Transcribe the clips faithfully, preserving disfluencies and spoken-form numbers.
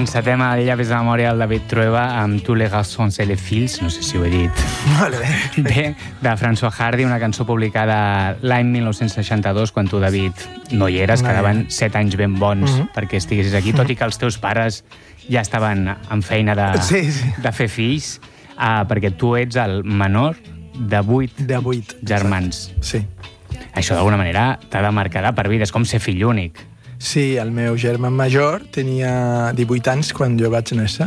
encetem el Llavis de memòria del David Trueba amb Tous les garçons et les filles, no sé si ho he dit molt bé, bé, de François Hardy, una cançó publicada l'any mil nou-cents seixanta-dos, quan tu, David, no hi eres, no, quedaven ja. set anys ben bons uh -huh. perquè estiguessis aquí, tot i que els teus pares ja estaven en feina de, sí, sí. de fer fills, uh, perquè tu ets el menor de vuit, de vuit germans. Exacte. Sí. Això d'alguna manera t'ha de marcar per vida, és com ser fill únic. Sí, el meu germà major tenia divuit anys quan jo vaig néixer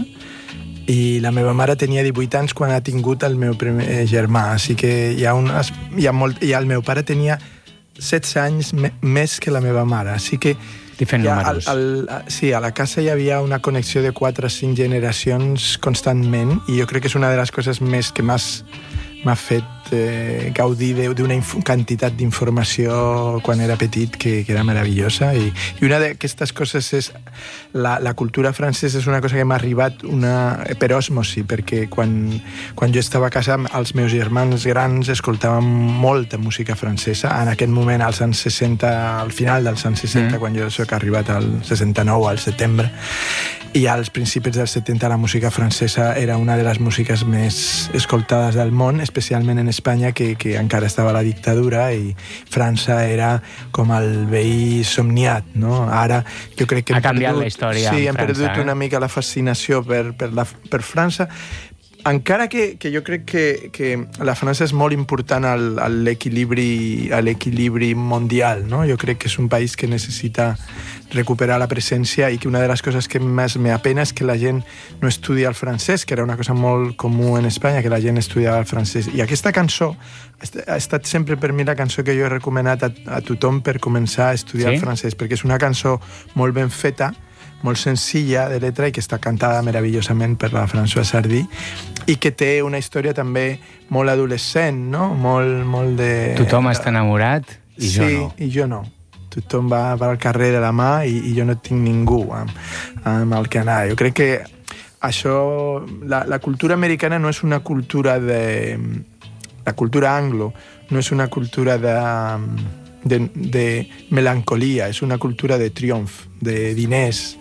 i la meva mare tenia divuit anys quan ha tingut el meu primer germà, així que hi ha, unes, hi ha molt... I el meu pare tenia setze anys me, més que la meva mare, així que... Estic fent números. Al, al, sí, a la casa hi havia una connexió de quatre o cinc generacions constantment i jo crec que és una de les coses més que m'has m'ha fet eh, gaudir d'una quantitat d'informació quan era petit que, que era meravellosa i, i una d'aquestes coses és la, la cultura francesa és una cosa que m'ha arribat una, per osmosi, perquè quan, quan jo estava a casa els meus germans grans escoltaven molta música francesa, en aquest moment als anys seixanta, al final dels anys seixanta, mm. quan jo soc arribat al seixanta-nou, al setembre, i als principis dels setanta la música francesa era una de les músiques més escoltades del món, especialment en Espanya, que, que encara estava la dictadura i França era com el veí somniat, no? Ara jo crec que... Ha canviat perdut, la història sí, en hem França. Sí, hem perdut eh? una mica la fascinació per, per, la, per França, encara que, que jo crec que, que la França és molt important a l'equilibri a l'equilibri mundial, no? Jo crec que és un país que necessita recuperar la presència i que una de les coses que més me apena és que la gent no estudia el francès, que era una cosa molt comú en Espanya, que la gent estudiava el francès. I aquesta cançó ha estat sempre per mi la cançó que jo he recomanat a, a tothom per començar a estudiar sí? el francès, perquè és una cançó molt ben feta, molt senzilla de letra i que està cantada meravellosament per la Françoise Hardy i que té una història també molt adolescent, no? Molt, molt de... Tothom està enamorat i sí, jo no. Sí, i jo no. Tothom va pel carrer de la mà i, i jo no tinc ningú amb, amb el que anar. Jo crec que això... La, la cultura americana no és una cultura de... La cultura anglo no és una cultura de... De, de melancolia, és una cultura de triomf, de diners,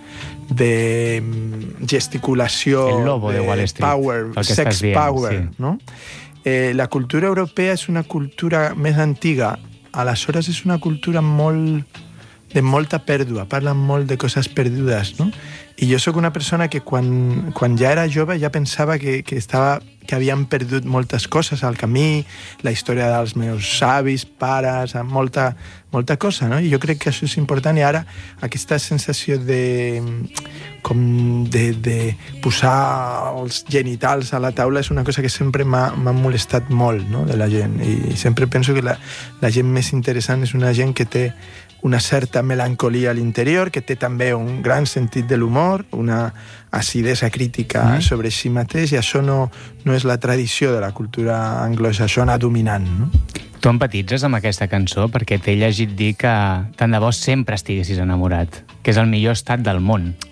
de gesticulació, el lobo de, de Wall Street, power, sex dient, power, sí. No? Eh, la cultura europea és una cultura més antiga, aleshores és una cultura molt de molta pèrdua, parlen molt de coses perdudes, no? I jo sóc una persona que quan, quan ja era jove ja pensava que, que, estava, que havíem perdut moltes coses al camí, la història dels meus avis, pares, molta, molta cosa, no? I jo crec que això és important i ara aquesta sensació de, com de, de posar els genitals a la taula és una cosa que sempre m'ha molestat molt, no? De la gent, i sempre penso que la, la gent més interessant és una gent que té una certa melancolia a l'interior, que té també un gran sentit de l'humor, una acidesa crítica mm. sobre si mateix, i això no, no és la tradició de la cultura anglosaxona dominant, no? Tu empatitzes amb aquesta cançó perquè t'he llegit dir que tant de bo sempre estiguessis enamorat, que és el millor estat del món.